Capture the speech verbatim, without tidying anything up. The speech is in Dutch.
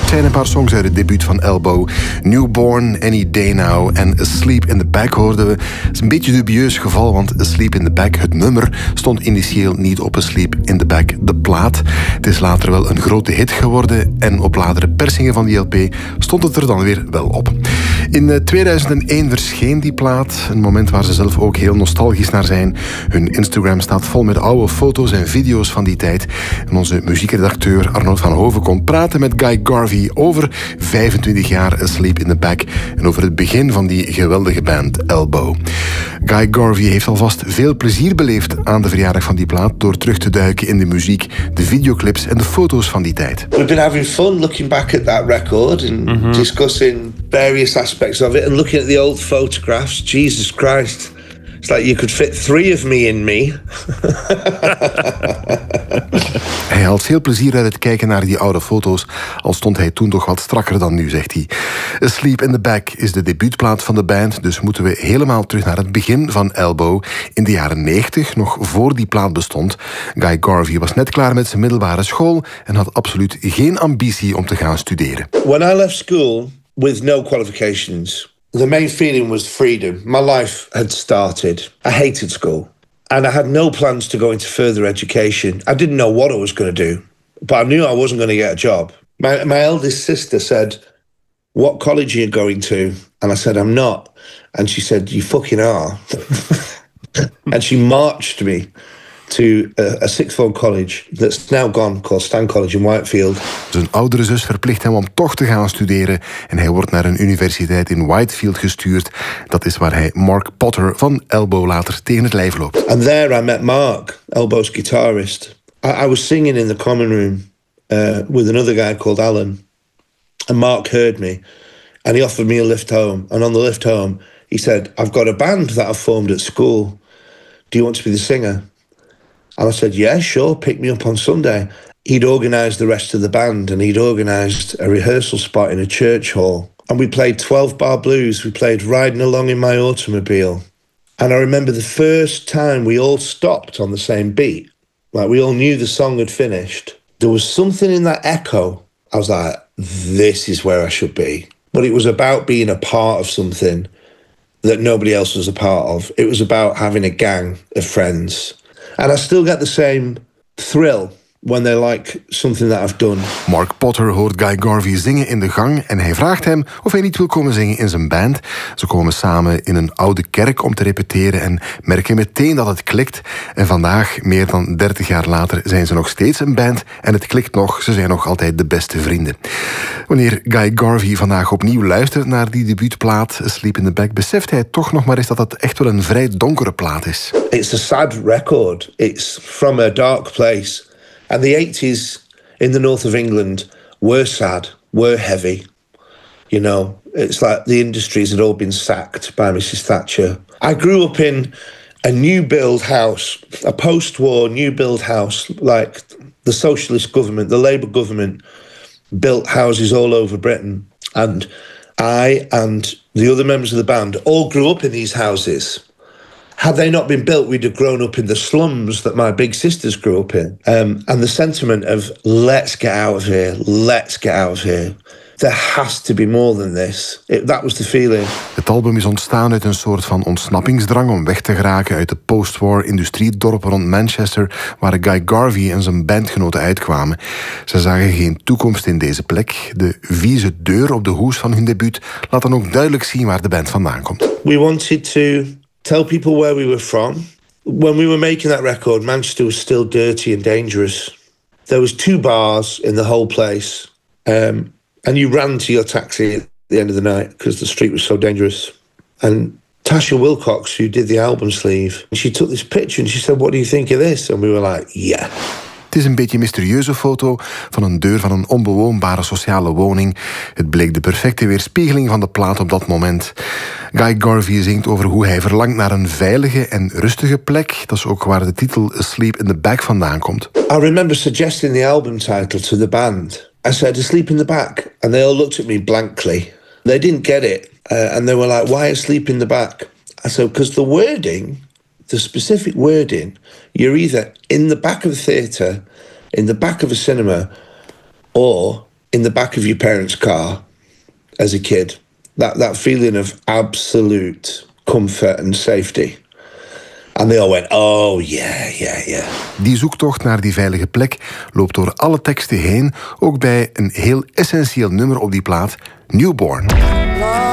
zijn een paar songs uit het debuut van Elbow. Newborn, Any Day Now en Asleep in the Back hoorden we. Het is een beetje een dubieus geval, want Asleep in the Back, het nummer, stond initieel niet op Asleep in the Back, de plaat. Het is later wel een grote hit geworden en op latere persingen van die L P stond het er dan weer wel op. In tweeduizend één verscheen die plaat, een moment waar ze zelf ook heel nostalgisch naar zijn. Hun Instagram staat vol met oude foto's en video's van die tijd. En onze muziekredacteur Arnold van Hoven kon praten met Guy Garvey over vijfentwintig jaar Asleep in the Back en over het begin van die geweldige band Elbow. Guy Garvey heeft alvast veel plezier beleefd aan de verjaardag van die plaat door terug te duiken in de muziek, de videoclips en de foto's van die tijd. We've been having fun looking back at that record and mm-hmm. discussing various aspects of it and looking at the old photographs. Jesus Christ. It's like you could fit three of me in me. Hij haalt veel plezier uit het kijken naar die oude foto's, al stond hij toen toch wat strakker dan nu, zegt hij. Asleep in the Back is de debuutplaat van de band, dus moeten we helemaal terug naar het begin van Elbow. In de jaren negentig, nog voor die plaat bestond. Guy Garvey was net klaar met zijn middelbare school en had absoluut geen ambitie om te gaan studeren. When I left school with no qualifications, the main feeling was freedom. My life had started. I hated school. And I had no plans to go into further education. I didn't know what I was going to do. But I knew I wasn't going to get a job. My, my eldest sister said, "What college are you going to?" And I said, "I'm not." And she said, "You fucking are." And she marched me to a, a sixth form college that's now gone, called Stan College in Whitefield. Zijn oudere zus verplicht hem om toch te gaan studeren en hij wordt naar een universiteit in Whitefield gestuurd. Dat is waar hij Mark Potter van Elbow later tegen het lijf loopt. And there I met Mark, Elbow's guitarist. I, I was singing in the common room uh, with another guy called Alan. And Mark heard me and he offered me a lift home. And on the lift home he said, "I've got a band that I've formed at school. Do you want to be the singer?" And I said, "Yeah, sure, pick me up on Sunday." He'd organised the rest of the band and he'd organised a rehearsal spot in a church hall. And we played twelve bar blues. We played Riding Along in My Automobile. And I remember the first time we all stopped on the same beat. Like we all knew the song had finished. There was something in that echo. I was like, this is where I should be. But it was about being a part of something that nobody else was a part of. It was about having a gang of friends. And I still get the same thrill when they like something that I've done. Mark Potter hoort Guy Garvey zingen in de gang en hij vraagt hem of hij niet wil komen zingen in zijn band. Ze komen samen in een oude kerk om te repeteren en merken meteen dat het klikt. En vandaag, meer dan dertig jaar later, zijn ze nog steeds een band en het klikt nog. Ze zijn nog altijd de beste vrienden. Wanneer Guy Garvey vandaag opnieuw luistert naar die debuutplaat Asleep in the Back, beseft hij toch nog maar eens dat het echt wel een vrij donkere plaat is. It's a sad record. It's from a dark place. And the eighties in the north of England were sad, were heavy. You know, it's like the industries had all been sacked by Missus Thatcher. I grew up in a new build house, a post-war new build house, like the socialist government, the Labour government built houses all over Britain. And I and the other members of the band all grew up in these houses. Had they not been built, we'd have grown up in the slums that my big sisters grew up in. Um, and the sentiment of, let's get out of here, let's get out of here. There has to be more than this. It, that was the feeling. Het album is ontstaan uit een soort van ontsnappingsdrang om weg te geraken uit de post-war industriedorpen rond Manchester, waar Guy Garvey en zijn bandgenoten uitkwamen. Ze zagen geen toekomst in deze plek. De vieze deur op de hoes van hun debuut laat dan ook duidelijk zien waar de band vandaan komt. We wanted to tell people where we were from. When we were making that record, Manchester was still dirty and dangerous. There was two bars in the whole place. Um, and you ran to your taxi at the end of the night because the street was so dangerous. And Tasha Wilcox, who did the album sleeve, she took this picture and she said, "What do you think of this?" And we were like, yeah. Het is een beetje een mysterieuze foto van een deur van een onbewoonbare sociale woning. Het bleek de perfecte weerspiegeling van de plaat op dat moment. Guy Garvey zingt over hoe hij verlangt naar een veilige en rustige plek. Dat is ook waar de titel Asleep in the Back vandaan komt. I remember suggesting the album title to the band. I said, "Asleep in the Back." And they all looked at me blankly. They didn't get it. Uh, and they were like, "Why Asleep in the Back?" I said, "Because the wording, the specific wording, you're either in the back of a theatre, in the back of a cinema, or in the back of your parents' car as a kid. That, that feeling of absolute comfort and safety. And they all went, oh yeah, yeah, yeah. Die zoektocht naar die veilige plek loopt door alle teksten heen, ook bij een heel essentieel nummer op die plaat, Newborn.